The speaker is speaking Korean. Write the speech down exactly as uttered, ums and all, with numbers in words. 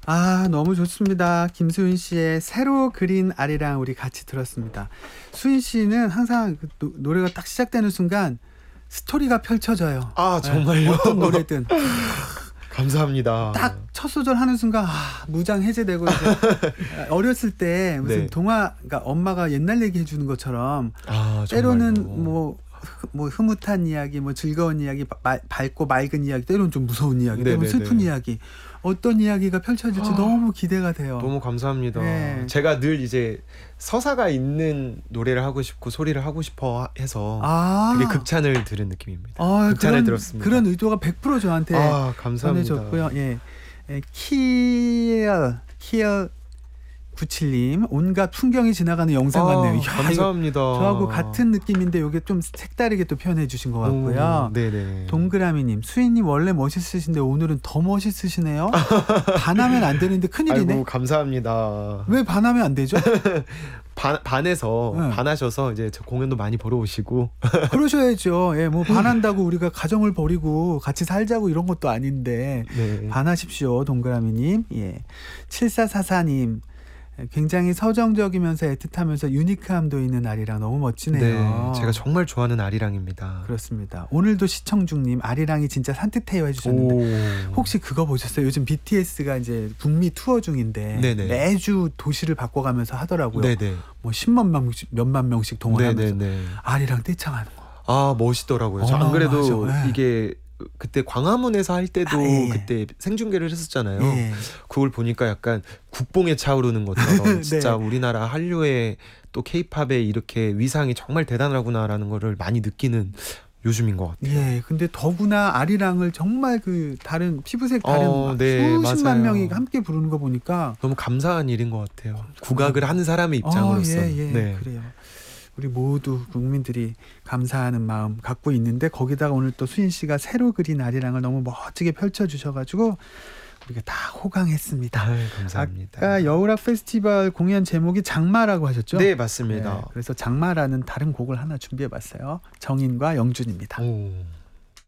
아, 너무 좋습니다. 김수인 씨의 새로 그린 아리랑 우리 같이 들었습니다. 수인 씨는 항상 그 노, 노래가 딱 시작되는 순간 스토리가 펼쳐져요. 아, 정말요? 네, 어떤 노래든. 감사합니다. 딱 첫 소절 하는 순간 아, 무장 해제되고 이제 어렸을 때 무슨 네. 동화, 그러니까 엄마가 옛날 얘기 해주는 것처럼 아, 때로는 정말요? 뭐, 뭐 흐뭇한 이야기, 뭐 즐거운 이야기, 마, 밝고 맑은 이야기, 때로는 좀 무서운 이야기, 때로는 네네네. 슬픈 이야기, 어떤 이야기가 펼쳐질지 아, 너무 기대가 돼요. 너무 감사합니다. 네. 제가 늘 이제 서사가 있는 노래를 하고 싶고 소리를 하고 싶어 해서 아, 되게 극찬을 들은 느낌입니다. 아, 극찬을 그런, 들었습니다. 그런 의도가 백 퍼센트 저한테 아, 감사합니다. 전해졌고요. 예, 예, 키엘 키엘 구십칠님 온갖 풍경이 지나가는 영상 아, 같네요. 이야, 이거 감사합니다. 저하고 같은 느낌인데 이게 좀 색다르게 또 표현해 주신 것 같고요. 오, 네네. 동그라미님, 수인님 원래 멋있으신데 오늘은 더 멋있으시네요. 반하면 안 되는데 큰일이네. 아이고, 감사합니다. 왜 반하면 안 되죠? 반, 반해서 네. 반하셔서 이제 저 공연도 많이 보러 오시고. 그러셔야죠. 예, 뭐 반한다고 우리가 가정을 버리고 같이 살자고 이런 것도 아닌데 네. 반하십시오, 동그라미님. 예, 칠사사사님. 굉장히 서정적이면서 애틋하면서 유니크함도 있는 아리랑 너무 멋지네요. 네, 제가 정말 좋아하는 아리랑입니다. 그렇습니다. 오늘도 시청 중님 아리랑이 진짜 산뜻해요 해주셨는데 오. 혹시 그거 보셨어요? 요즘 비티에스가 이제 북미 투어 중인데 네네. 매주 도시를 바꿔가면서 하더라고요. 네네. 뭐 십만 명씩 몇만 명씩 동원하면서 네네네. 아리랑 떼창하는 거. 아, 멋있더라고요. 저 안 어, 그래도 맞아. 네. 이게 그때 광화문에서 할 때도 아, 예, 예. 그때 생중계를 했었잖아요. 예. 그걸 보니까 약간 국뽕에 차오르는 것처럼 진짜 네. 우리나라 한류의 또 케이팝의 이렇게 위상이 정말 대단하구나라는 거를 많이 느끼는 요즘인 것 같아요. 예, 근데 더구나 아리랑을 정말 그 다른 피부색 다른 어, 네, 수십만 맞아요. 명이 함께 부르는 거 보니까 너무 감사한 일인 것 같아요. 국악을 하는 사람의 어, 입장으로서. 예, 예, 네. 그래요. 우리 모두 국민들이 감사하는 마음 갖고 있는데 거기다가 오늘 또 수인 씨가 새로 그린 아리랑을 너무 멋지게 펼쳐주셔가지고 우리가 다 호강했습니다. 아유, 감사합니다. 아까 여우락 페스티벌 공연 제목이 장마라고 하셨죠? 네, 맞습니다. 네, 그래서 장마라는 다른 곡을 하나 준비해봤어요. 정인과 영준입니다. 오.